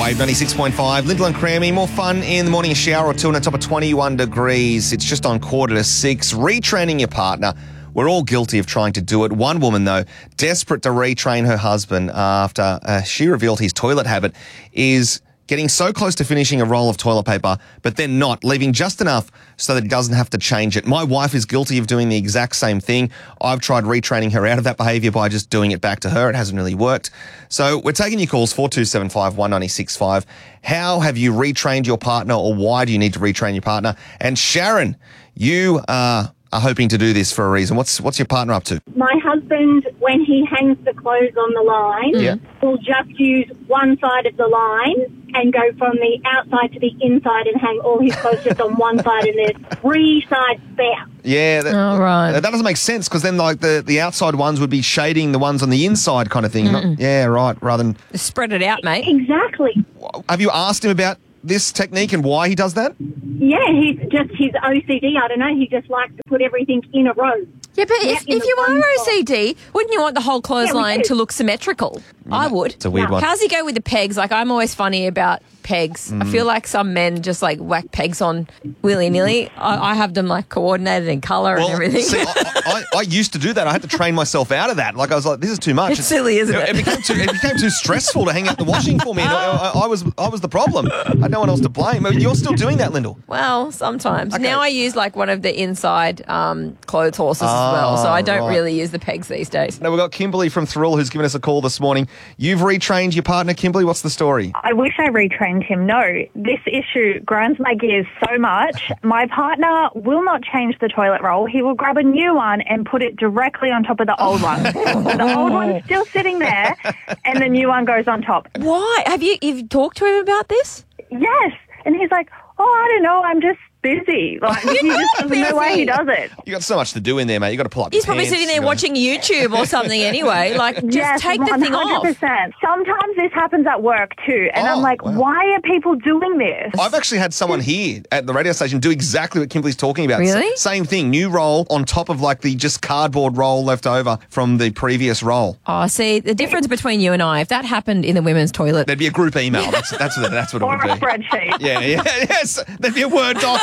Wave 96.5, Lyndall and Crammy. More fun in the morning, a shower or two on a top of 21 degrees. It's just on 5:45. Retraining your partner. We're all guilty of trying to do it. One woman, though, desperate to retrain her husband after she revealed his toilet habit, is getting so close to finishing a roll of toilet paper, but then not, leaving just enough so that he doesn't have to change it. My wife is guilty of doing the exact same thing. I've tried retraining her out of that behaviour by just doing it back to her. It hasn't really worked. So we're taking your calls, 4275 196.5. How have you retrained your partner, or why do you need to retrain your partner? And Sharon, you are hoping to do this for a reason. What's your partner up to? My husband, when he hangs the clothes on the line, will just use one side of the line and go from the outside to the inside and hang all his clothes just on one side, and there's 3 sides spare. Yeah, right. That doesn't make sense, because then like the outside ones would be shading the ones on the inside kind of thing. Rather than... Spread it out, mate. Exactly. Have you asked him about this technique and why he does that? Yeah, he's just his OCD. I don't know. He just likes to put everything in a row. Yeah, but if you are OCD, wouldn't you want the whole clothesline to look symmetrical? I would. It's a weird one. How's he go with the pegs? Like, I'm always funny about pegs. I feel like some men just like whack pegs on willy-nilly. I have them like coordinated in colour and everything. See, I used to do that. I had to train myself out of that. Like, I was like, this is too much. It's silly, isn't it? It became too stressful to hang out the washing for me. And I was the problem. I had no one else to blame. You're still doing that, Lyndall? Well, sometimes. Okay. Now I use like one of the inside clothes horses as well, so I don't really use the pegs these days. Now we've got Kimberly from Thrill who's given us a call this morning. You've retrained your partner, Kimberly. What's the story? I wish I retrained him. No, this issue grinds my gears so much. My partner will not change the toilet roll. He will grab a new one and put it directly on top of the old one. So the old one's still sitting there and the new one goes on top. Why? You've talked to him about this? Yes. And he's like, oh, I don't know, I'm just busy. Like, he just doesn't know why he does it. You got so much to do in there, mate. You got to pull up. He's probably sitting there watching YouTube or something anyway. Like, just take the thing off. 100%. Sometimes this happens at work too, and I'm like, why are people doing this? I've actually had someone here at the radio station do exactly what Kimberly's talking about. Really? Same thing. New roll on top of like the just cardboard roll left over from the previous roll. Oh, see, the difference between you and I, if that happened in the women's toilet, there'd be a group email. That's what it would or be. a spreadsheet. Yes. There'd be a Word doc.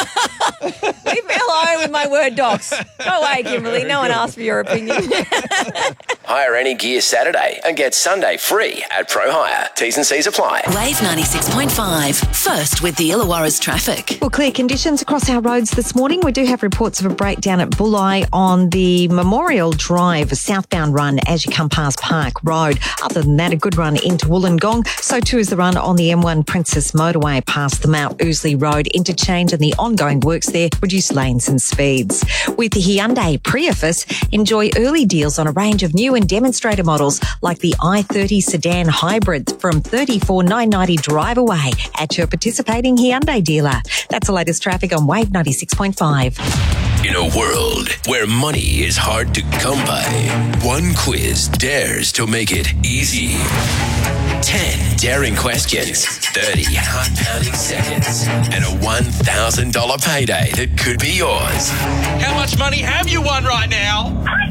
leave me alone with my Word docs. Go away, Kimberly. No one asked for your opinion. Hire any gear Saturday and get Sunday free at Pro Hire. T's and C's apply. Wave 96.5. First with the Illawarra's traffic. Well, clear conditions across our roads this morning. We do have reports of a breakdown at Bulli on the Memorial Drive southbound run as you come past Park Road. Other than that, a good run into Wollongong. So too is the run on the M1 Princess Motorway past the Mount Ousley Road interchange, and the ongoing works there reduce lanes and speeds. With the Hyundai Prius, enjoy early deals on a range of new and demonstrator models like the i30 sedan hybrid from $34,990 drive away at your participating Hyundai dealer. That's the latest traffic on Wave 96.5. In a world where money is hard to come by, one quiz dares to make it easy. 10 daring questions, 30 heart-pounding seconds, and a $1,000 payday that could be yours. How much money have you won right now?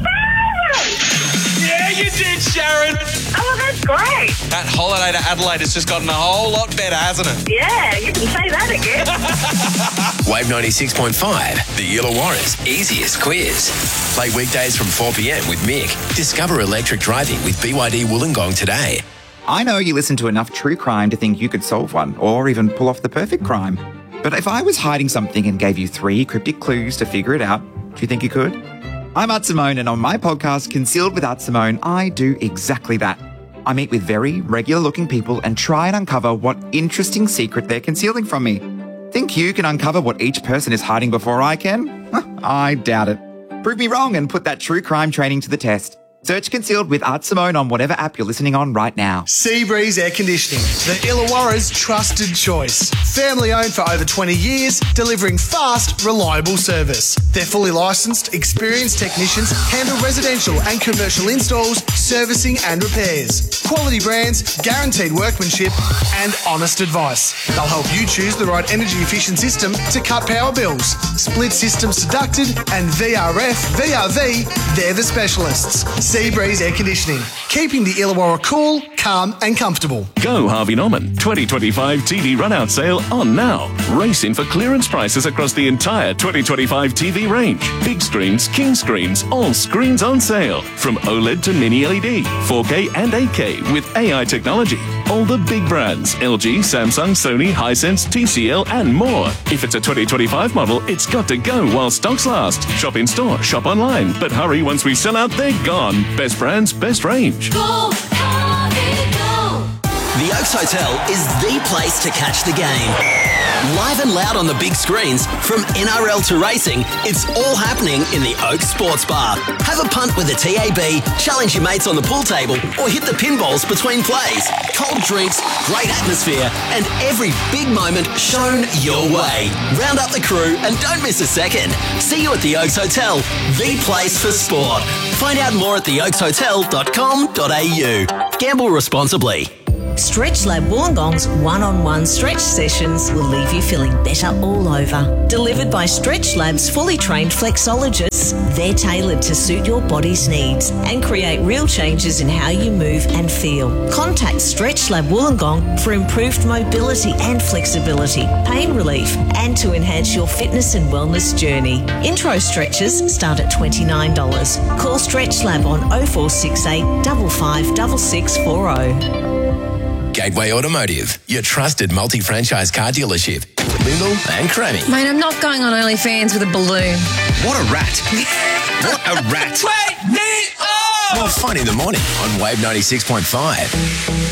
Yeah, you did, Sharon. Oh, that's great. That holiday to Adelaide has just gotten a whole lot better, hasn't it? Yeah, you can say that again. Wave 96.5, the Illawarra's easiest quiz. Play weekdays from 4 p.m. with Mick. Discover electric driving with BYD Wollongong today. I know you listen to enough true crime to think you could solve one, or even pull off the perfect crime. But if I was hiding something and gave you 3 cryptic clues to figure it out, do you think you could? I'm Art Simone, and on my podcast, Concealed with Art Simone, I do exactly that. I meet with very regular-looking people and try and uncover what interesting secret they're concealing from me. Think you can uncover what each person is hiding before I can? I doubt it. Prove me wrong and put that true crime training to the test. Search Concealed with Art Simone on whatever app you're listening on right now. Seabreeze Air Conditioning, the Illawarra's trusted choice. Family owned for over 20 years, delivering fast, reliable service. Their fully licensed, experienced technicians handle residential and commercial installs, servicing and repairs. Quality brands, guaranteed workmanship and honest advice. They'll help you choose the right energy efficient system to cut power bills. Split systems deducted and VRF, VRV, they're the specialists. Seabreeze Air Conditioning, keeping the Illawarra cool, calm and comfortable. Go Harvey Norman 2025 TV run-out sale on now. Race in for clearance prices across the entire 2025 TV range. Big screens, king screens, all screens on sale. From OLED to Mini LED, 4K and 8K with AI technology. All the big brands, LG, Samsung, Sony, Hisense, TCL and more. If it's a 2025 model, it's got to go while stocks last. Shop in store, shop online. But hurry, once we sell out, they're gone. Best brands, best range. Go, Harvey, go! The Oaks Hotel is the place to catch the game. Live and loud on the big screens, from NRL to racing, it's all happening in the Oaks Sports Bar. Have a punt with a TAB, challenge your mates on the pool table, or hit the pinballs between plays. Cold drinks, great atmosphere, and every big moment shown your way. Round up the crew and don't miss a second. See you at the Oaks Hotel, the place for sport. Find out more at theoakshotel.com.au. Gamble responsibly. Stretch Lab Wollongong's one-on-one stretch sessions will leave you feeling better all over. Delivered by Stretch Lab's fully trained flexologists, they're tailored to suit your body's needs and create real changes in how you move and feel. Contact Stretch Lab Wollongong for improved mobility and flexibility, pain relief, and to enhance your fitness and wellness journey. Intro stretches start at $29. Call Stretch Lab on 0468 55 6640. Gateway Automotive, your trusted multi-franchise car dealership. Lyndall and Crammy. Mate, I'm not going on OnlyFans with a balloon. What a rat. What a rat. Wake me up! More fun in the morning on Wave 96.5.